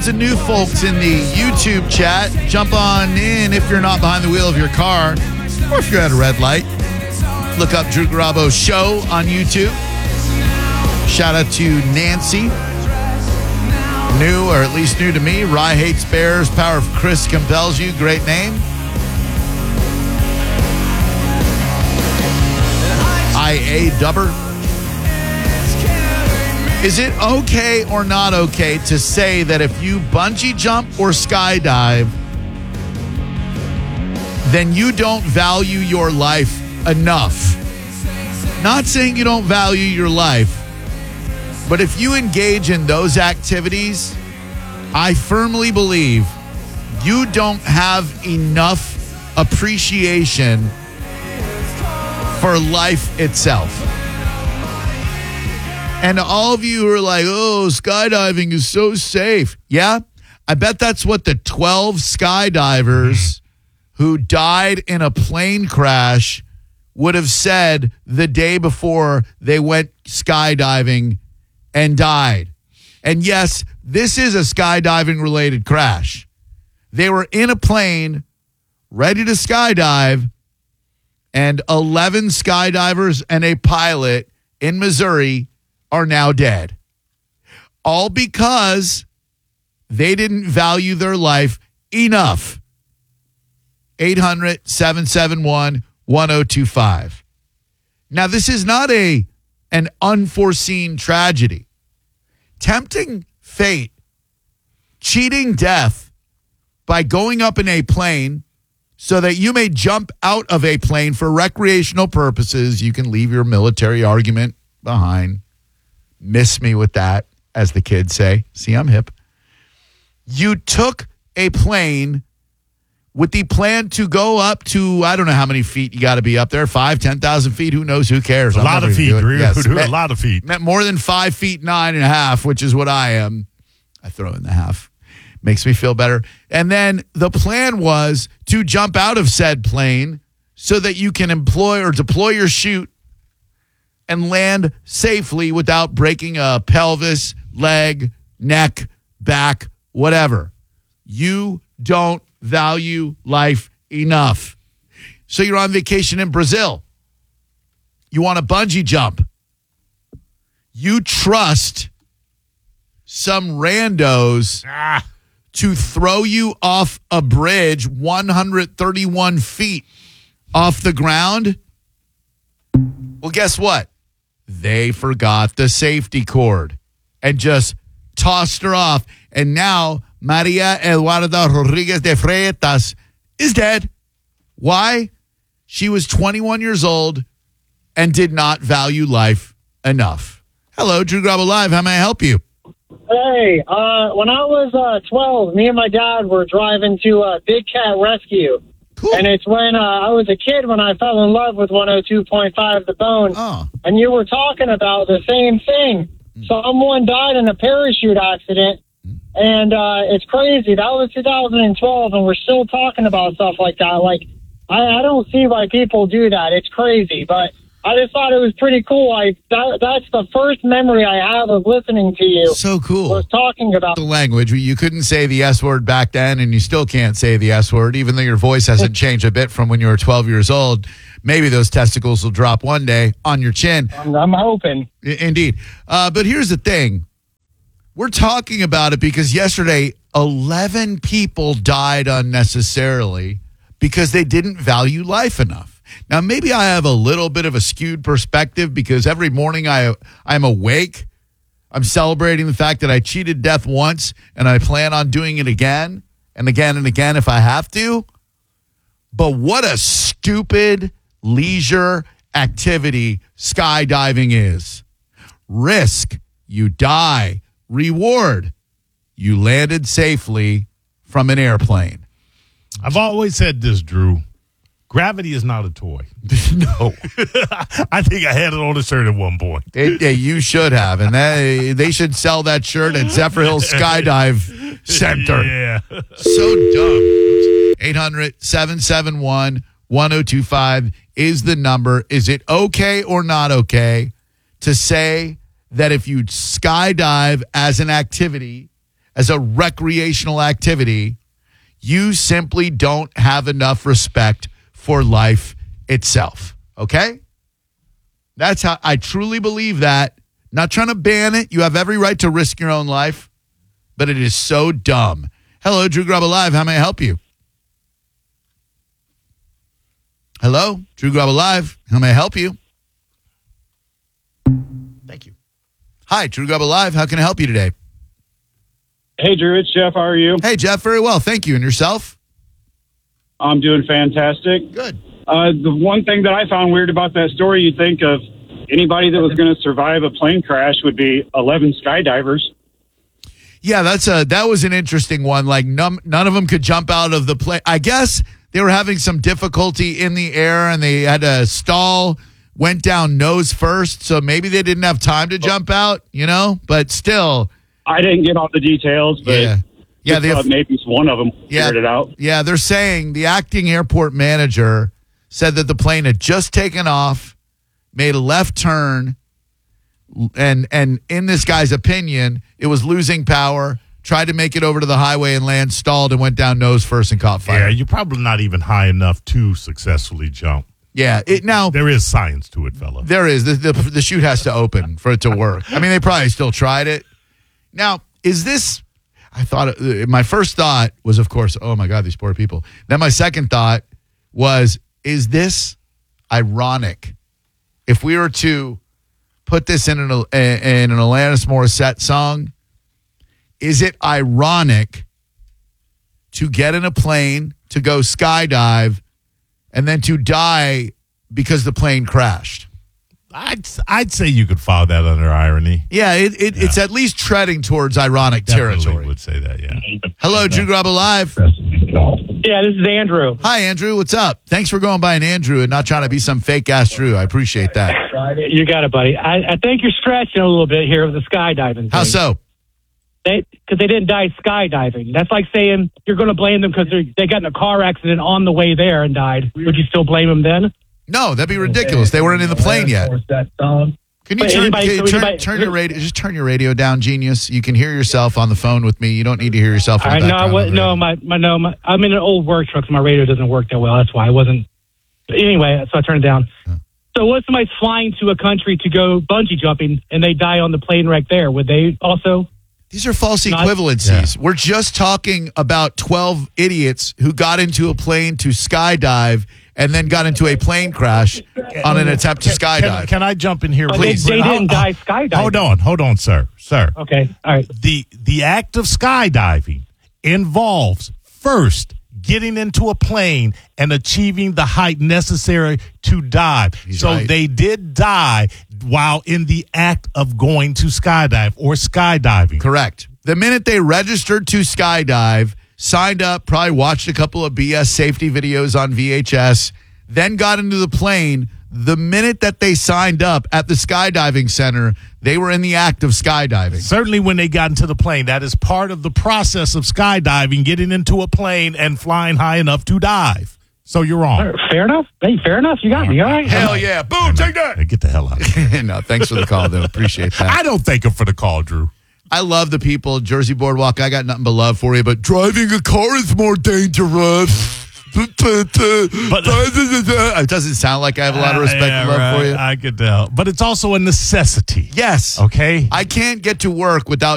kinds of new folks in the YouTube chat. Jump on in if you're not behind the wheel of your car or if you're at a red light. Look up Drew Garabo Show on YouTube. Shout out to Nancy. New, or at least new to me. Rye Hates Bears. Power of Chris Compels You. Great name. IA Dubber. Is it okay or not okay to say that if you bungee jump or skydive, then you don't value your life enough? Not saying you don't value your life, but if you engage in those activities, I firmly believe you don't have enough appreciation for life itself. And all of you who are like, oh, skydiving is so safe. Yeah, I bet that's what the 12 skydivers who died in a plane crash would have said the day before they went skydiving and died. And yes, this is a skydiving related crash. They were in a plane ready to skydive, and 11 skydivers and a pilot in Missouri are now dead. All because they didn't value their life enough. 800-771-1025. Now, this is not an unforeseen tragedy. Tempting fate, cheating death by going up in a plane so that you may jump out of a plane for recreational purposes. You can leave your military argument behind. Miss me with that, as the kids say. See, I'm hip. You took a plane with the plan to go up to, I don't know how many feet you got to be up there, 5,000, 10,000 feet, who knows, who cares? A lot of feet, Drew. Yes. A lot of feet. More than 5 feet, 9.5, which is what I am. I throw in the half. Makes me feel better. And then the plan was to jump out of said plane so that you can employ or deploy your chute and land safely without breaking a pelvis, leg, neck, back, whatever. You don't value life enough. So you're on vacation in Brazil. You want to bungee jump. You trust some randos to throw you off a bridge 131 feet off the ground. Well, guess what? They forgot the safety cord and just tossed her off. And now Maria Eduarda Rodriguez de Freitas is dead. Why? She was 21 years old and did not value life enough. Hello, Drew Garabo Live. How may I help you? Hey, when I was 12, me and my dad were driving to Big Cat Rescue. Cool. And it's when I was a kid when I fell in love with 102.5 The Bone. Oh. And you were talking about the same thing. Someone died in a parachute accident. And it's crazy. That was 2012, and we're still talking about stuff like that. Like, I don't see why people do that. It's crazy. But I just thought it was pretty cool. That's the first memory I have of listening to you. So cool. Was talking about the language. You couldn't say the S word back then, and you still can't say the S word, even though your voice hasn't changed a bit from when you were 12 years old. Maybe those testicles will drop one day on your chin. I'm hoping. Indeed. But here's the thing. We're talking about it because yesterday, 11 people died unnecessarily because they didn't value life enough. Now, maybe I have a little bit of a skewed perspective because every morning I'm awake. I'm celebrating the fact that I cheated death once and I plan on doing it again and again and again if I have to. But what a stupid leisure activity skydiving is. Risk, you die. Reward, you landed safely from an airplane. I've always said this, Drew. Gravity is not a toy. No. I think I had it on a shirt at one point. You should have. And they should sell that shirt at Zephyr Hills Skydive Center. Yeah. So dumb. 800-771-1025 is the number. Is it okay or not okay to say that if you skydive as an activity as a recreational activity, you simply don't have enough respect for life itself. Okay? That's how I truly believe that. Not trying to ban it. You have every right to risk your own life, but it is so dumb. Hello, Drew Grub Alive. How may I help you? Hello, Drew Grub Alive. How may I help you? Thank you. Hi, Drew Grub Alive. How can I help you today? Hey, Drew, it's Jeff. How are you? Hey, Jeff. Very well. Thank you. And yourself? I'm doing fantastic. Good. The one thing that I found weird about that story, you'd think of anybody that was going to survive a plane crash would be 11 skydivers. Yeah, that was an interesting one. Like none of them could jump out of the plane. I guess they were having some difficulty in the air and they had to stall, went down nose first. So maybe they didn't have time to jump out, but still. I didn't get all the details, but maybe one of them figured it out. Yeah, they're saying the acting airport manager said that the plane had just taken off, made a left turn, and in this guy's opinion, it was losing power, tried to make it over to the highway and land, stalled, and went down nose first and caught fire. Yeah, you're probably not even high enough to successfully jump. Yeah, there is science to it, fella. There is. The chute has to open for it to work. I mean, they probably still tried it. Now, is this... I thought... my first thought was, of course, oh, my God, these poor people. Then my second thought was, is this ironic? If we were to put this in an Alanis Morissette song, is it ironic to get in a plane, to go skydive, and then to die because the plane crashed? I'd say you could file that under irony. Yeah, it's at least treading towards ironic territory. Would say that, yeah. Hello, Drew Grub Alive. Yeah, this is Andrew. Hi, Andrew. What's up? Thanks for going by an Andrew and not trying to be some fake-ass Drew. I appreciate that. You got it, buddy. I think you're stretching a little bit here with the skydiving thing. How so? Because they didn't die skydiving. That's like saying you're going to blame them because they got in a car accident on the way there and died. Would you still blame them then? No, that'd be ridiculous. They weren't in the plane yet. Can you turn your radio? Just turn your radio down, genius. You can hear yourself on the phone with me. You don't need to hear yourself. In the background I'm in an old work truck, so my radio doesn't work that well. That's why I wasn't. Anyway, so I turned it down. So what if somebody's flying to a country to go bungee jumping and they die on the plane right there? Would they also? These are false equivalencies. Yeah. We're just talking about 12 idiots who got into a plane to skydive and then got into a plane crash on an attempt to skydive. Can I jump in here, please? They didn't die skydiving. Hold on, sir. Okay, all right. The act of skydiving involves first getting into a plane and achieving the height necessary to dive. They did die while in the act of going to skydive or skydiving. Correct. The minute they registered to skydive, signed up, probably watched a couple of BS safety videos on VHS, then got into the plane, the minute that they signed up at the skydiving center, they were in the act of skydiving. Certainly when they got into the plane, that is part of the process of skydiving, getting into a plane and flying high enough to dive. So you're wrong. Fair enough. Hey, fair enough. You got me. All right. Hell yeah. Boom, take that. Hey, get the hell out of here. No, thanks for the call, though. Appreciate that. I don't thank him for the call, Drew. I love the people. Jersey Boardwalk, I got nothing but love for you, but driving a car is more dangerous. It doesn't sound like I have a lot of respect and love for you. I could tell. But it's also a necessity. Yes. Okay? I can't get to work without